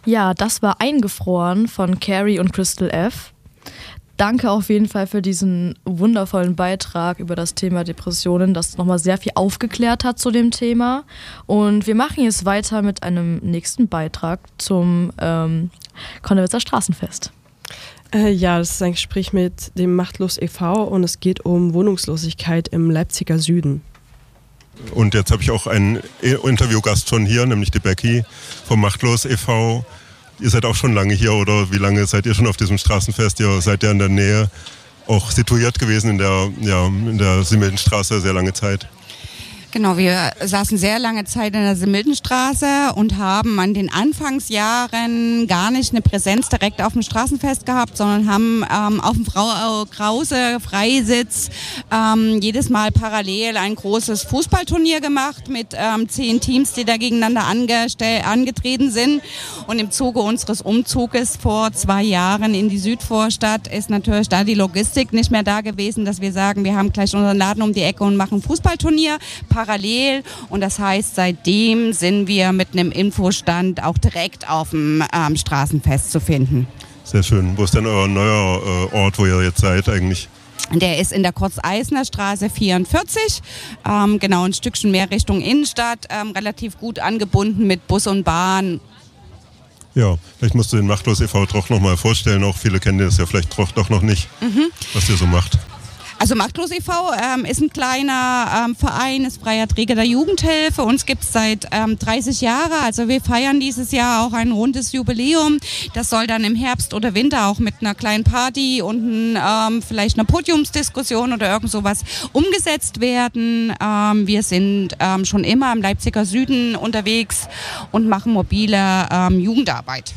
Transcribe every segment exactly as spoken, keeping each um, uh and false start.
Ja, das war Eingefroren von Carrie und Crystal F. Danke auf jeden Fall für diesen wundervollen Beitrag über das Thema Depressionen, das nochmal sehr viel aufgeklärt hat zu dem Thema. Und wir machen jetzt weiter mit einem nächsten Beitrag zum ähm, Konnewitzer Straßenfest. Äh, ja, das ist ein Gespräch mit dem Machtlos e V und es geht um Wohnungslosigkeit im Leipziger Süden. Und jetzt habe ich auch einen Interviewgast schon hier, nämlich die Becky vom Machtlos e V. Ihr seid auch schon lange hier, oder wie lange seid ihr schon auf diesem Straßenfest? Ihr seid ja in der Nähe auch situiert gewesen in der, ja, in der Simildenstraße sehr lange Zeit. Genau, wir saßen sehr lange Zeit in der Simildenstraße und haben an den Anfangsjahren gar nicht eine Präsenz direkt auf dem Straßenfest gehabt, sondern haben ähm, auf dem Frau Krause Freisitz ähm, jedes Mal parallel ein großes Fußballturnier gemacht mit ähm, zehn Teams, die da gegeneinander angestell- angetreten sind. Und im Zuge unseres Umzuges vor zwei Jahren in die Südvorstadt ist natürlich da die Logistik nicht mehr da gewesen, dass wir sagen, wir haben gleich unseren Laden um die Ecke und machen Fußballturnier parallel, und das heißt, seitdem sind wir mit einem Infostand auch direkt auf dem ähm, Straßenfest zu finden. Sehr schön. Wo ist denn euer neuer äh, Ort, wo ihr jetzt seid eigentlich? Der ist in der Kurz-Eisner Straße vierundvierzig, ähm, genau ein Stückchen mehr Richtung Innenstadt, ähm, relativ gut angebunden mit Bus und Bahn. Ja, vielleicht musst du den Machtlos e V doch noch mal vorstellen, auch viele kennen das ja vielleicht doch, doch noch nicht, mhm. was ihr so macht. Also Machtlos e V ähm, ist ein kleiner ähm, Verein, ist freier Träger der Jugendhilfe. Uns gibt es seit ähm, dreißig Jahren. Also wir feiern dieses Jahr auch ein rundes Jubiläum. Das soll dann im Herbst oder Winter auch mit einer kleinen Party und ähm, vielleicht einer Podiumsdiskussion oder irgend sowas umgesetzt werden. Ähm, wir sind ähm, schon immer im Leipziger Süden unterwegs und machen mobile ähm, Jugendarbeit.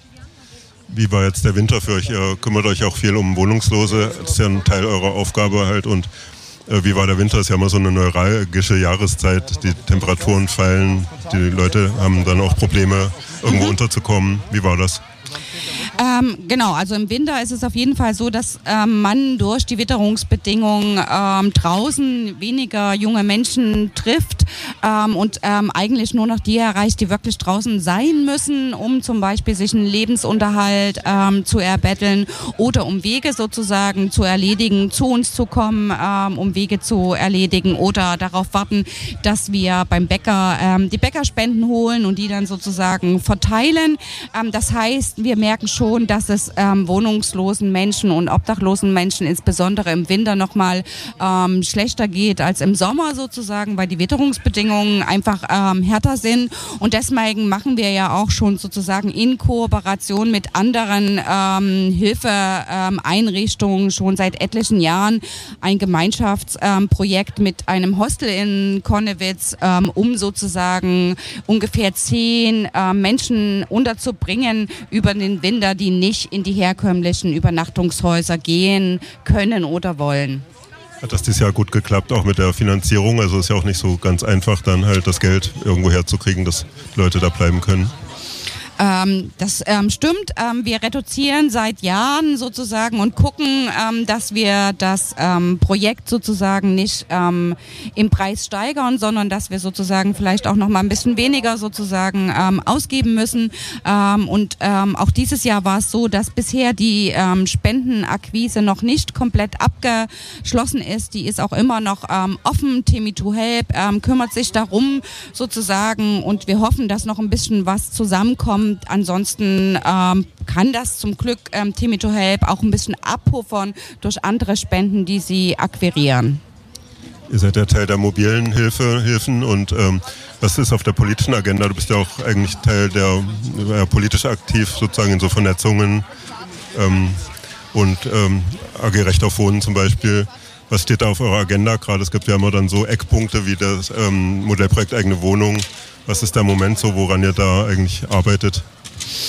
Wie war jetzt der Winter für euch? Ihr kümmert euch auch viel um Wohnungslose. Das ist ja ein Teil eurer Aufgabe halt. Und äh, wie war der Winter? Das ist ja immer so eine neuralgische Jahreszeit. Die Temperaturen fallen. Die Leute haben dann auch Probleme, irgendwo mhm. unterzukommen. Wie war das? Ähm, genau, also im Winter ist es auf jeden Fall so, dass ähm, man durch die Witterungsbedingungen ähm, draußen weniger junge Menschen trifft ähm, und ähm, eigentlich nur noch die erreicht, die wirklich draußen sein müssen, um zum Beispiel sich einen Lebensunterhalt ähm, zu erbetteln oder um Wege sozusagen zu erledigen, zu uns zu kommen, ähm, um Wege zu erledigen oder darauf warten, dass wir beim Bäcker ähm, die Bäckerspenden holen und die dann sozusagen verteilen. Ähm, das heißt, wir merken schon, dass es ähm, wohnungslosen Menschen und obdachlosen Menschen insbesondere im Winter nochmal ähm, schlechter geht als im Sommer sozusagen, weil die Witterungsbedingungen einfach ähm, härter sind. Und deswegen machen wir ja auch schon sozusagen in Kooperation mit anderen ähm, Hilfeeinrichtungen ähm, schon seit etlichen Jahren ein Gemeinschaftsprojekt ähm, mit einem Hostel in Konnewitz, ähm, um sozusagen ungefähr zehn äh, Menschen unterzubringen über den Winter, die nicht in die herkömmlichen Übernachtungshäuser gehen können oder wollen. Hat das dieses Jahr gut geklappt, auch mit der Finanzierung? Also ist ja auch nicht so ganz einfach, dann halt das Geld irgendwo herzukriegen, dass Leute da bleiben können. Ähm, das ähm, stimmt. Ähm, wir reduzieren seit Jahren sozusagen und gucken, ähm, dass wir das ähm, Projekt sozusagen nicht ähm, im Preis steigern, sondern dass wir sozusagen vielleicht auch noch mal ein bisschen weniger sozusagen ähm, ausgeben müssen. Ähm, und ähm, auch dieses Jahr war es so, dass bisher die ähm, Spendenakquise noch nicht komplett abgeschlossen ist. Die ist auch immer noch ähm, offen. Timmy to Help ähm, kümmert sich darum sozusagen und wir hoffen, dass noch ein bisschen was zusammenkommt. Ansonsten ähm, kann das zum Glück ähm, Timmy to Help auch ein bisschen abpuffern durch andere Spenden, die sie akquirieren. Ihr seid ja Teil der mobilen Hilfe, Hilfen und ähm, was ist auf der politischen Agenda? Du bist ja auch eigentlich Teil der, ja, politisch aktiv sozusagen in so Vernetzungen ähm, und ähm, A G Recht auf Wohnen zum Beispiel. Was steht da auf eurer Agenda gerade? Es gibt ja immer dann so Eckpunkte wie das ähm, Modellprojekt eigene Wohnung. Was ist der Moment so, woran ihr da eigentlich arbeitet?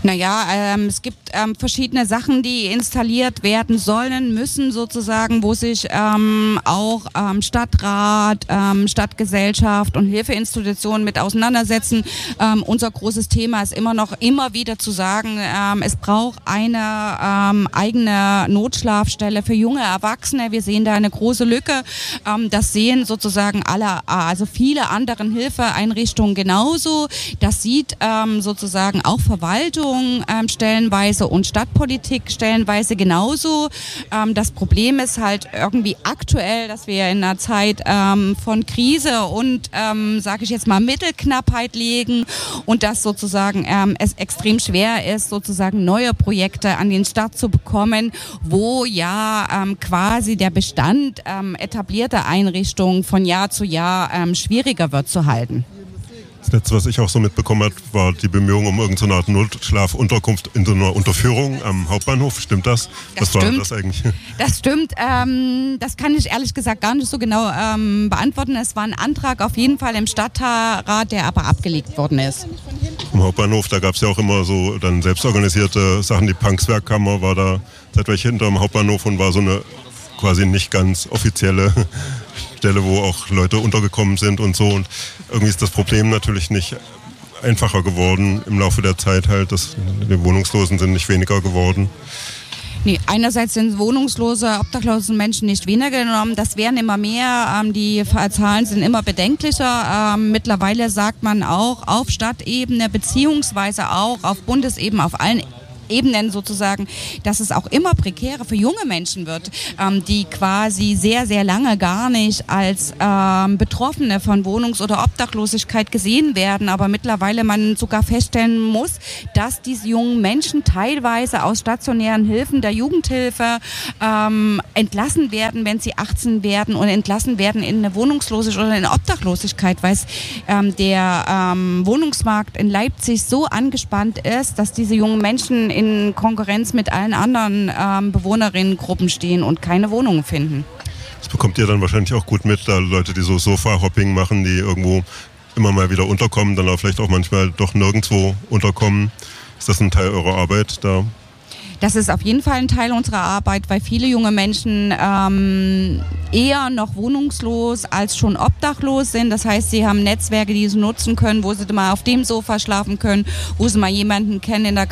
Naja, ähm, es gibt ähm, verschiedene Sachen, die installiert werden sollen, müssen sozusagen, wo sich ähm, auch ähm, Stadtrat, ähm, Stadtgesellschaft und Hilfeinstitutionen mit auseinandersetzen. Ähm, unser großes Thema ist immer noch, immer wieder zu sagen, ähm, es braucht eine ähm, eigene Notschlafstelle für junge Erwachsene. Wir sehen da eine große Lücke. Ähm, das sehen sozusagen alle, also viele anderen Hilfeeinrichtungen genauso. Das sieht ähm, sozusagen auch Verwaltung ähm, stellenweise und Stadtpolitik stellenweise genauso. Ähm, das Problem ist halt irgendwie aktuell, dass wir in einer Zeit ähm, von Krise und, ähm, sage ich jetzt mal, Mittelknappheit liegen und dass sozusagen ähm, es extrem schwer ist, sozusagen neue Projekte an den Start zu bekommen, wo ja ähm, quasi der Bestand ähm, etablierter Einrichtungen von Jahr zu Jahr ähm, schwieriger wird zu halten. Das Letzte, was ich auch so mitbekommen habe, war die Bemühung um irgendeine Art Notschlafunterkunft in so einer Unterführung am Hauptbahnhof. Stimmt das? Das was stimmt. war das eigentlich? Das stimmt. Ähm, das kann ich ehrlich gesagt gar nicht so genau ähm, beantworten. Es war ein Antrag auf jeden Fall im Stadtrat, der aber abgelegt worden ist. Am Hauptbahnhof, da gab es ja auch immer so dann selbstorganisierte Sachen. Die Punkswerkkammer war da zeitweilig hinterm Hauptbahnhof und war so eine quasi nicht ganz offizielle Stelle, wo auch Leute untergekommen sind und so. Und irgendwie ist das Problem natürlich nicht einfacher geworden im Laufe der Zeit halt. Das, die Wohnungslosen sind nicht weniger geworden. Nee, einerseits sind wohnungslose, obdachlose Menschen nicht weniger genommen, das werden immer mehr, ähm, die Zahlen sind immer bedenklicher. Ähm, mittlerweile sagt man auch auf Stadtebene beziehungsweise auch auf Bundesebene, auf allen Ebenen sozusagen, dass es auch immer prekärer für junge Menschen wird, ähm, die quasi sehr, sehr lange gar nicht als ähm, Betroffene von Wohnungs- oder Obdachlosigkeit gesehen werden, aber mittlerweile man sogar feststellen muss, dass diese jungen Menschen teilweise aus stationären Hilfen der Jugendhilfe ähm, entlassen werden, wenn sie achtzehn werden und entlassen werden in eine Wohnungslosigkeit oder in eine Obdachlosigkeit, weil ähm, der ähm, Wohnungsmarkt in Leipzig so angespannt ist, dass diese jungen Menschen in Konkurrenz mit allen anderen ähm, Bewohnerinnengruppen stehen und keine Wohnungen finden. Das bekommt ihr dann wahrscheinlich auch gut mit, da Leute, die so Sofa-Hopping machen, die irgendwo immer mal wieder unterkommen, dann auch vielleicht auch manchmal doch nirgendwo unterkommen. Ist das ein Teil eurer Arbeit da? Das ist auf jeden Fall ein Teil unserer Arbeit, weil viele junge Menschen ähm, eher noch wohnungslos als schon obdachlos sind. Das heißt, sie haben Netzwerke, die sie nutzen können, wo sie mal auf dem Sofa schlafen können, wo sie mal jemanden kennen in der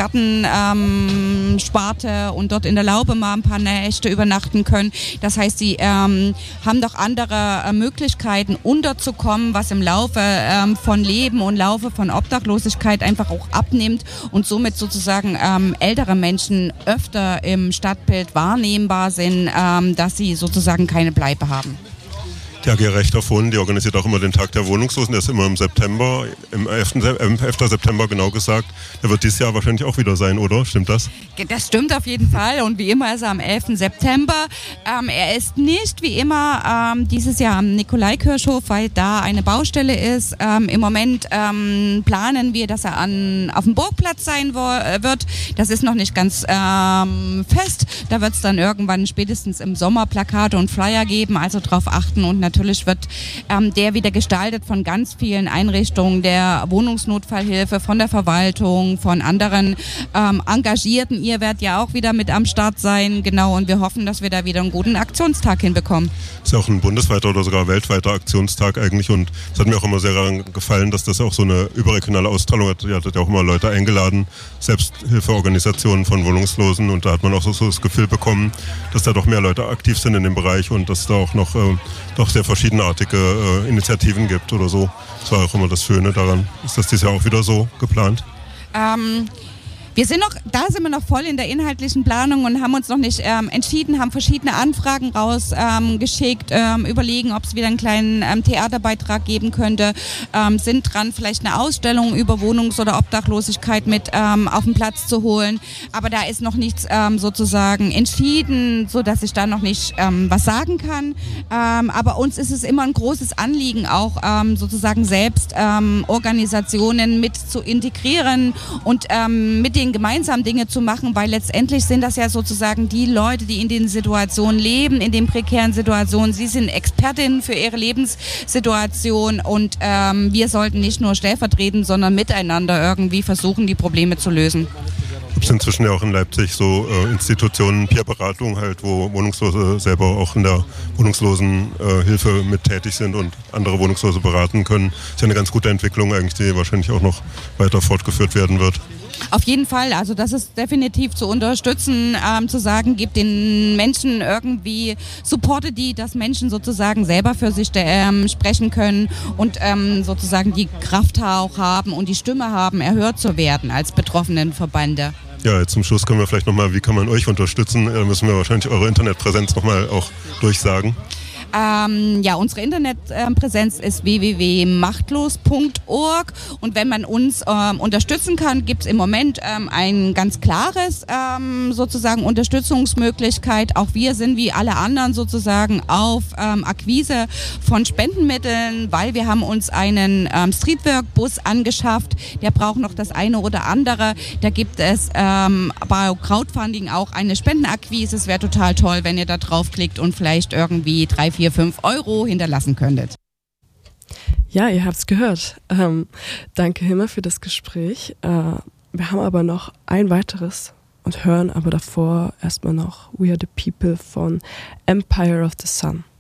Gartensparte ähm, und dort in der Laube mal ein paar Nächte übernachten können. Das heißt, sie ähm, haben doch andere äh, Möglichkeiten unterzukommen, was im Laufe ähm, von Leben und Laufe von Obdachlosigkeit einfach auch abnimmt und somit sozusagen ähm, ältere Menschen öfter im Stadtbild wahrnehmbar sind, ähm, dass sie sozusagen keine Bleibe haben. Die A G Recht auf Wohnen, die organisiert auch immer den Tag der Wohnungslosen, der ist immer im September, im elften September genau gesagt. Der wird dieses Jahr wahrscheinlich auch wieder sein, oder? Stimmt das? Das stimmt auf jeden Fall und wie immer ist er am elften September. Ähm, er ist nicht wie immer ähm, dieses Jahr am Nikolaikirchhof, weil da eine Baustelle ist. Ähm, Im Moment ähm, planen wir, dass er an, auf dem Burgplatz sein wo, äh, wird. Das ist noch nicht ganz ähm, fest. Da wird es dann irgendwann spätestens im Sommer Plakate und Flyer geben, also darauf achten und natürlich Natürlich wird ähm, der wieder gestaltet von ganz vielen Einrichtungen der Wohnungsnotfallhilfe, von der Verwaltung, von anderen ähm, Engagierten. Ihr werdet ja auch wieder mit am Start sein, genau, und wir hoffen, dass wir da wieder einen guten Aktionstag hinbekommen. Das ist ja auch ein bundesweiter oder sogar weltweiter Aktionstag eigentlich und es hat mir auch immer sehr daran gefallen, dass das auch so eine überregionale Ausstrahlung hat. Ihr hattet ja auch immer Leute eingeladen, Selbsthilfeorganisationen von Wohnungslosen und da hat man auch so, so das Gefühl bekommen, dass da doch mehr Leute aktiv sind in dem Bereich und dass da auch noch äh, doch sehr verschiedenartige äh, Initiativen gibt oder so. Das war auch immer das Schöne daran. Ist das dieses Jahr auch wieder so geplant? Ähm, wir sind noch, da sind wir noch voll in der inhaltlichen Planung und haben uns noch nicht ähm, entschieden, haben verschiedene Anfragen rausgeschickt, ähm, ähm, überlegen, ob es wieder einen kleinen ähm, Theaterbeitrag geben könnte, ähm, sind dran, vielleicht eine Ausstellung über Wohnungs- oder Obdachlosigkeit mit ähm, auf den Platz zu holen. Aber da ist noch nichts ähm, sozusagen entschieden, sodass ich da noch nicht ähm, was sagen kann. Ähm, aber uns ist es immer ein großes Anliegen, auch ähm, sozusagen selbst ähm, Organisationen mit zu integrieren und ähm, mit den gemeinsam Dinge zu machen, weil letztendlich sind das ja sozusagen die Leute, die in den Situationen leben, in den prekären Situationen. Sie sind Expertinnen für ihre Lebenssituation und ähm, wir sollten nicht nur stellvertretend, sondern miteinander irgendwie versuchen, die Probleme zu lösen. gibt es inzwischen ja auch in Leipzig so äh, Institutionen, Peerberatung halt, wo Wohnungslose selber auch in der Wohnungslosenhilfe äh, mit tätig sind und andere Wohnungslose beraten können. Das ist ja eine ganz gute Entwicklung eigentlich, die wahrscheinlich auch noch weiter fortgeführt werden wird. Auf jeden Fall, also das ist definitiv zu unterstützen, ähm, zu sagen, gibt den Menschen irgendwie, supporte die, dass Menschen sozusagen selber für sich ähm, sprechen können und ähm, sozusagen die Kraft auch haben und die Stimme haben, erhört zu werden als betroffenen Verbände. Ja, jetzt zum Schluss können wir vielleicht nochmal, wie kann man euch unterstützen? Da müssen wir wahrscheinlich eure Internetpräsenz nochmal auch durchsagen. Ähm, ja, unsere Internetpräsenz ist w w w punkt machtlos punkt org und wenn man uns ähm, unterstützen kann, gibt es im Moment ähm, ein ganz klares ähm, sozusagen Unterstützungsmöglichkeit. Auch wir sind wie alle anderen sozusagen auf ähm, Akquise von Spendenmitteln, weil wir haben uns einen ähm, Streetwork-Bus angeschafft, der braucht noch das eine oder andere. Da gibt es ähm, bei Crowdfunding auch eine Spendenakquise. Es wäre total toll, wenn ihr da draufklickt und vielleicht irgendwie drei, vier, fünf Euro hinterlassen könntet. Ja, ihr habt es gehört. Ähm, danke, Hilma, für das Gespräch. Äh, wir haben aber noch ein weiteres und hören aber davor erstmal noch We Are the People von Empire of the Sun.